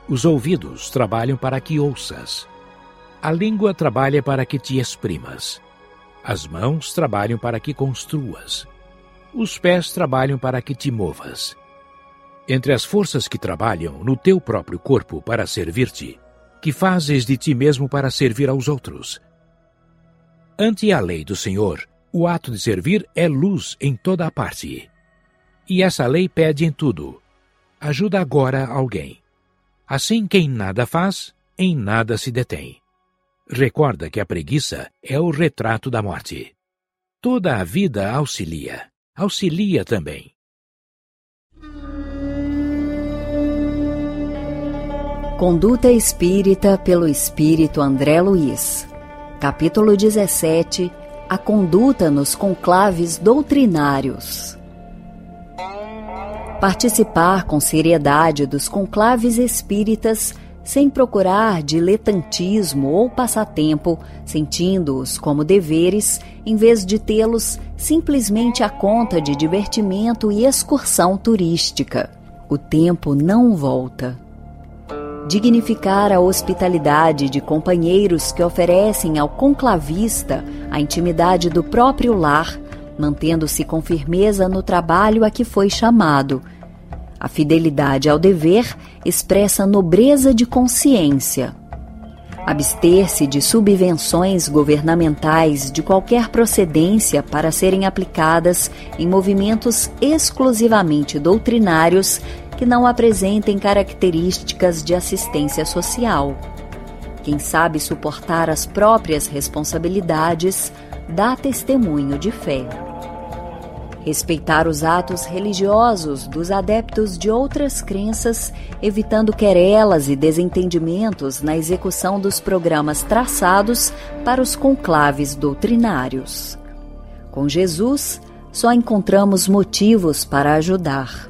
Os ouvidos trabalham para que ouças. A língua trabalha para que te exprimas. As mãos trabalham para que construas. Os pés trabalham para que te movas. Entre as forças que trabalham no teu próprio corpo para servir-te, que fazes de ti mesmo para servir aos outros? Ante a lei do Senhor, o ato de servir é luz em toda a parte. E essa lei pede em tudo: ajuda agora alguém. Assim, quem nada faz, em nada se detém. Recorda que a preguiça é o retrato da morte. Toda a vida auxilia. Auxilia também. Conduta Espírita pelo Espírito André Luiz. Capítulo 17. A conduta nos conclaves doutrinários. Participar com seriedade dos conclaves espíritas, sem procurar diletantismo ou passatempo, sentindo-os como deveres, em vez de tê-los simplesmente à conta de divertimento e excursão turística. O tempo não volta. Dignificar a hospitalidade de companheiros que oferecem ao conclavista a intimidade do próprio lar, mantendo-se com firmeza no trabalho a que foi chamado. A fidelidade ao dever expressa nobreza de consciência. Abster-se de subvenções governamentais de qualquer procedência para serem aplicadas em movimentos exclusivamente doutrinários que não apresentem características de assistência social. Quem sabe suportar as próprias responsabilidades dá testemunho de fé. Respeitar os atos religiosos dos adeptos de outras crenças, evitando querelas e desentendimentos na execução dos programas traçados para os conclaves doutrinários. Com Jesus, só encontramos motivos para ajudar.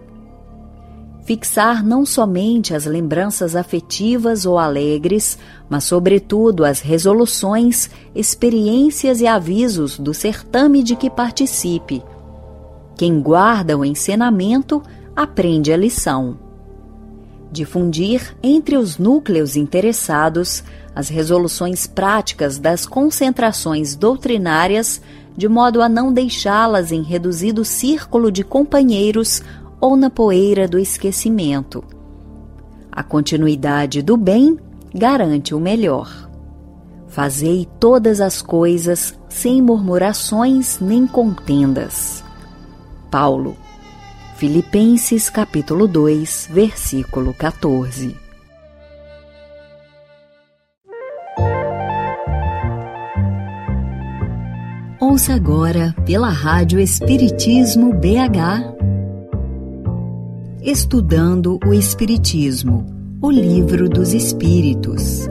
Fixar não somente as lembranças afetivas ou alegres, mas sobretudo as resoluções, experiências e avisos do certame de que participe. Quem guarda o ensinamento, aprende a lição. Difundir entre os núcleos interessados as resoluções práticas das concentrações doutrinárias, de modo a não deixá-las em reduzido círculo de companheiros ou na poeira do esquecimento. A continuidade do bem garante o melhor. Fazei todas as coisas sem murmurações nem contendas. Paulo, Filipenses capítulo 2, versículo 14. Ouça agora pela Rádio Espiritismo BH. Estudando o Espiritismo, o Livro dos Espíritos.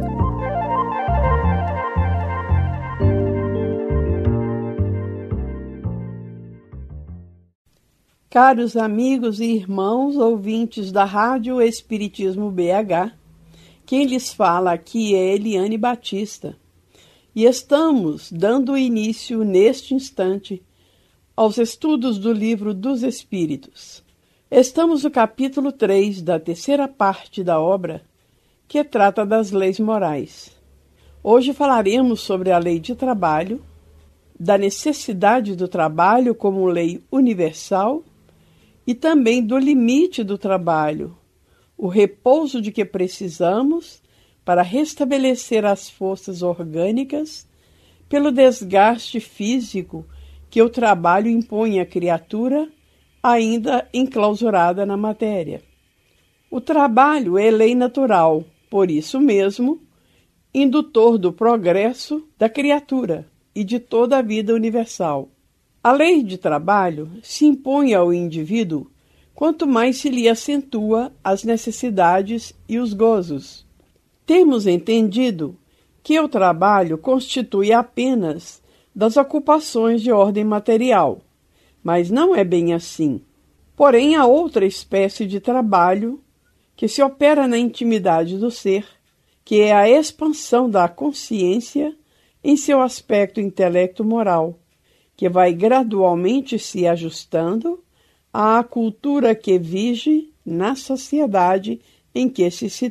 Caros amigos e irmãos ouvintes da Rádio Espiritismo BH, quem lhes fala aqui é Eliane Batista. E estamos dando início neste instante aos estudos do Livro dos Espíritos. Estamos no capítulo 3 da terceira parte da obra, que trata das leis morais. Hoje falaremos sobre a lei de trabalho, da necessidade do trabalho como lei universal e também do limite do trabalho, o repouso de que precisamos para restabelecer as forças orgânicas pelo desgaste físico que o trabalho impõe à criatura ainda enclausurada na matéria. O trabalho é lei natural, por isso mesmo, indutor do progresso da criatura e de toda a vida universal. A lei de trabalho se impõe ao indivíduo quanto mais se lhe acentua as necessidades e os gozos. Temos entendido que o trabalho constitui apenas das ocupações de ordem material, mas não é bem assim. Porém, há outra espécie de trabalho que se opera na intimidade do ser, que é a expansão da consciência em seu aspecto intelecto-moral, que vai gradualmente se ajustando à cultura que vige na sociedade em que se